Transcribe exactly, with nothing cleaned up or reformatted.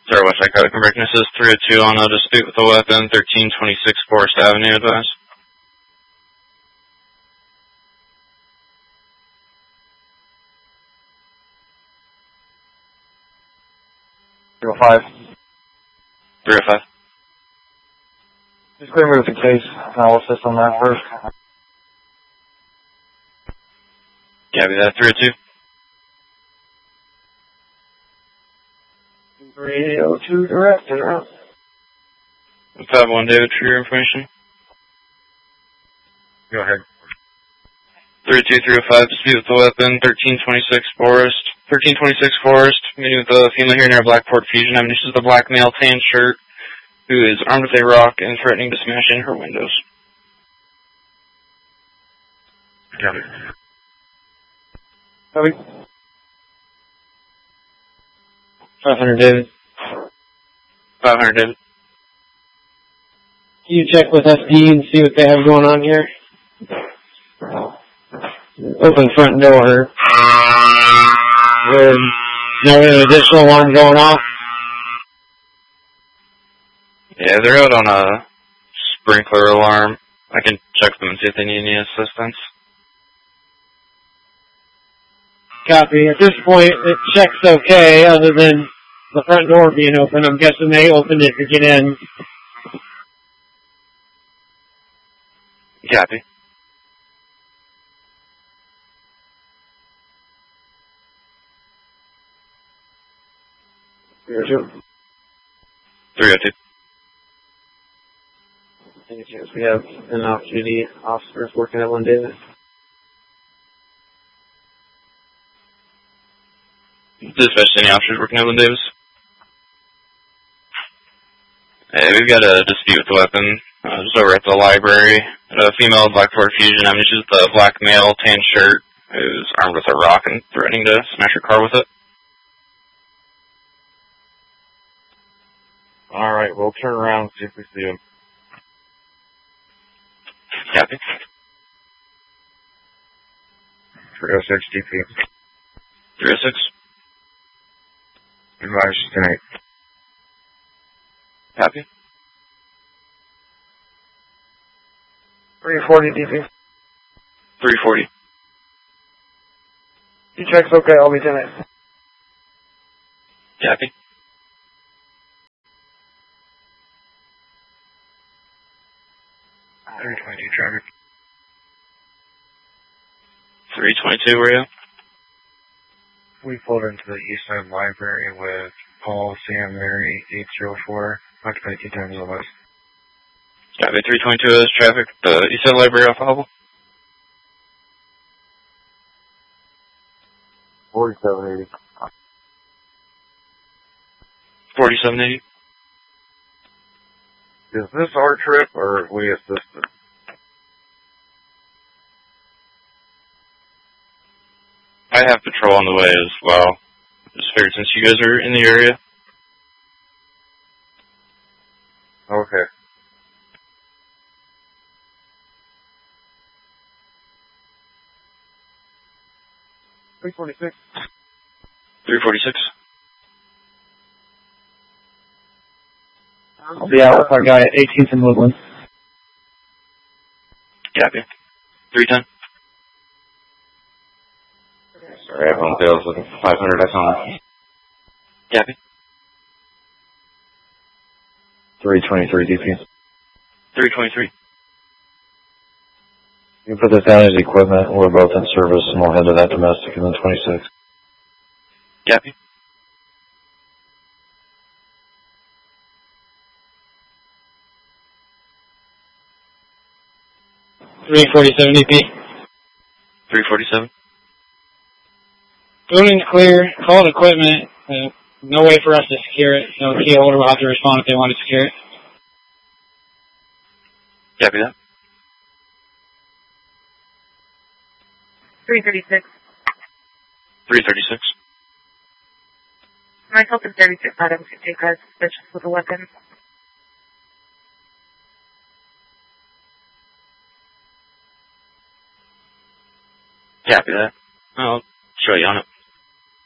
Sorry, West Side Code Conversion. This is three oh two on a dispute with a weapon, thirteen twenty-six Forest Avenue, advise. three oh five. three oh five. Just clear me with the case analysis on that first. Copy that, three oh two. three oh two direct and out. five one David for your information. Go ahead. three oh two, three oh five, dispute with the weapon, thirteen twenty-six Forest. thirteen twenty-six Forest, meeting with a female here near Blackport Fusion Avenue. This is the black male tan shirt who is armed with a rock and threatening to smash in her windows. Got it. Copy. five hundred, David. five hundred, David. Can you check with S D and see what they have going on here? Open front door. There's no additional alarm going off. Yeah, they're out on a sprinkler alarm. I can check them and see if they need any assistance. Copy. At this point, it checks okay, other than the front door being open. I'm guessing they opened it to get in. Copy. three oh two. three oh two. Any chance we have an off-duty officers working at one, David? Dispatch any officers working at Lynn Davis? Hey, we've got a dispute with the weapon. Uh, just over at the library. A female Blackport Fusion Avenue. She's the black male, tan shirt, who's armed with a rock and threatening to smash her car with it. Alright, we'll turn around and see if we see him. Copy. three oh six D P. three oh six. Advise tonight. Copy. three forty D P. three forty. You check's okay, I'll be tonight. Copy. three twenty-two traffic. three twenty-two, were you? We pulled into the East Side Library with Paul, Sam, Mary, eight zero four, occupied two times or less. Copy, three twenty-two is traffic. The East Side Library off Hubble. forty-seven eighty. forty-seven eighty. Is this our trip, or are we assisted? I have patrol on the way as well. Just figured since you guys are in the area. Okay. three forty-six. three forty-six. I'll be out with our guy at eighteenth and Woodland. Copy. three ten. Sorry, everyone fails looking for five hundred X on. Copy. three twenty-three D P. three twenty-three. You can put this down as equipment. We're both in service, and we'll head to that domestic and then twenty-six. Copy. three forty-seven D P. three forty-seven. Building's clear. Called equipment. Uh, no way for us to secure it. So key holder will have to respond if they want to secure it. Copy that. three thirty-six. three thirty-six. Myself and thirty-six items to take as suspicious with a weapon. Copy that. I'll show you on it.